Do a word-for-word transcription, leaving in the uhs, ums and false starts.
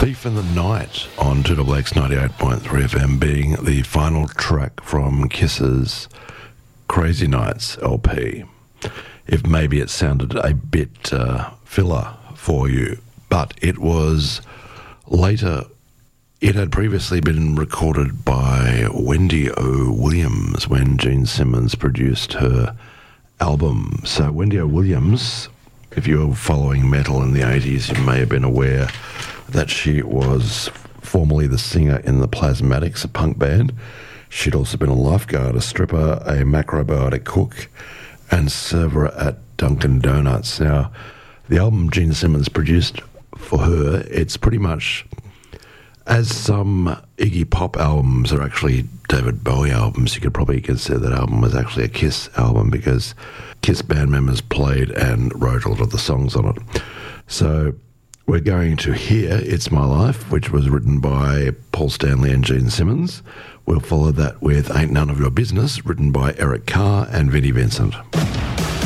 Thief in the Night on two X X ninety-eight point three F M being the final track from Kiss's Crazy Nights L P. If maybe it sounded a bit uh, filler for you, but it was later, it had previously been recorded by Wendy O. Williams when Gene Simmons produced her album. So Wendy O. Williams, if you were following metal in the eighties, you may have been aware that she was formerly the singer in the Plasmatics, a punk band. She'd also been a lifeguard, a stripper, a macrobiotic cook, and server at Dunkin' Donuts. Now, the album Gene Simmons produced for her, it's pretty much, as some Iggy Pop albums are actually David Bowie albums, you could probably consider that album was actually a Kiss album because Kiss band members played and wrote a lot of the songs on it. So we're going to hear It's My Life, which was written by Paul Stanley and Gene Simmons. We'll follow that with Ain't None of Your Business, written by Eric Carr and Vinnie Vincent.